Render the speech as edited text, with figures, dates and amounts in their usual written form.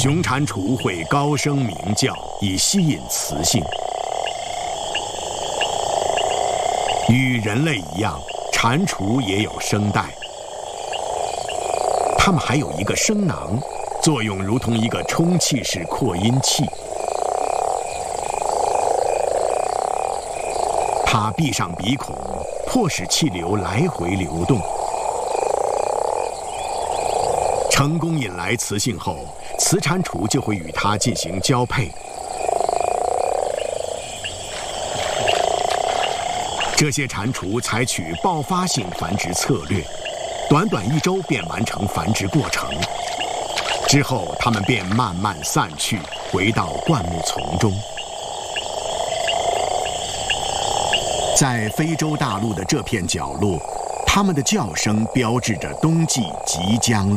雄蟾蜍会高声鸣叫，以吸引雌性。与人类一样，蟾蜍也有声带。它们还有一个声囊，作用如同一个充气式扩音器。它闭上鼻孔，迫使气流来回流动。成功引来雌性后，雌蟾蜍就会与它进行交配。这些蟾蜍采取爆发性繁殖策略，短短1周便完成繁殖过程。之后，它们便慢慢散去，回到灌木丛中。在非洲大陆的这片角落，它们的叫声标志着冬季即将